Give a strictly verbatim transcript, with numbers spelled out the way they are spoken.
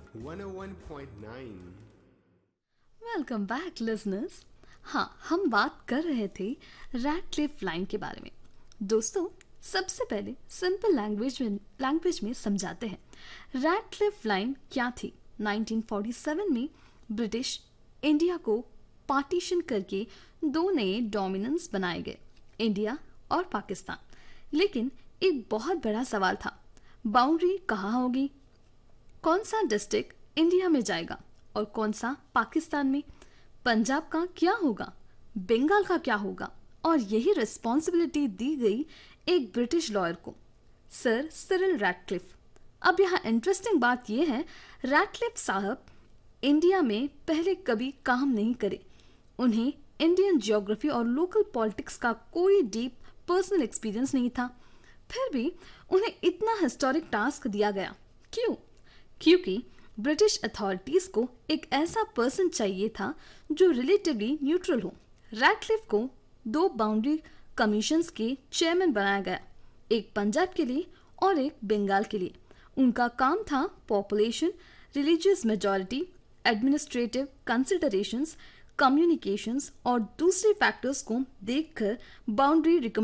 one oh one point nine. Welcome back listeners. हाँ, हम बात कर रहे थे रैटक्लिफ लाइन के बारे में। दोस्तों, सबसे पहले सिंपल लैंग्वेज में लैंग्वेज में समझाते हैं रैटक्लिफ लाइन क्या थी। नाइनटीन फोर्टी सेवन में ब्रिटिश इंडिया को पार्टीशन करके दो नए डोमिनेंस बनाए गए, इंडिया और पाकिस्तान। लेकिन एक बहुत बड़ा सवाल था, बाउंड्री कहाँ होगी, कौन सा डिस्ट्रिक्ट इंडिया में जाएगा और कौन सा पाकिस्तान में, पंजाब का क्या होगा, बंगाल का क्या होगा। और यही रिस्पॉन्सिबिलिटी दी गई एक ब्रिटिश लॉयर को, सर सिरिल रैटक्लिफ। अब यहाँ इंटरेस्टिंग बात यह है, रैटक्लिफ साहब इंडिया में पहले कभी काम नहीं करे। उन्हें इंडियन ज्योग्राफी और लोकल पॉलिटिक्स का कोई डीप पर्सनल एक्सपीरियंस नहीं था। फिर भी उन्हें इतना हिस्टोरिक टास्क दिया गया। क्यों? क्योंकि ब्रिटिश अथॉरिटीज को एक ऐसा पर्सन चाहिए था जो रिलेटिवली न्यूट्रल हो। रैटक्लिफ को दो बाउंड्री कमीशंस के चेयरमैन बनाया गया, एक पंजाब के लिए और एक बंगाल के लिए। उनका काम था population, religious majority, administrative considerations, communications और दूसरे फैक्टर्स को देखकर बाउंड्री